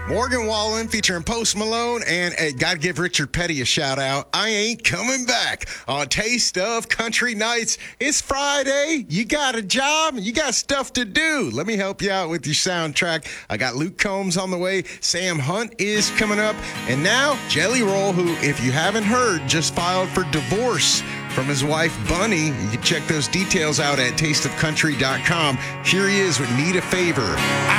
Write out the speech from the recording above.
Morgan Wallen featuring Post Malone, and got to give Richard Petty a shout out. I ain't coming back on Taste of Country Nights. It's Friday. You got a job and you got stuff to do. Let me help you out with your soundtrack. I got Luke Combs on the way. Sam Hunt is coming up. And now Jelly Roll, who, if you haven't heard, just filed for divorce from his wife, Bunny. You can check those details out at tasteofcountry.com. Here he is with Need a Favor.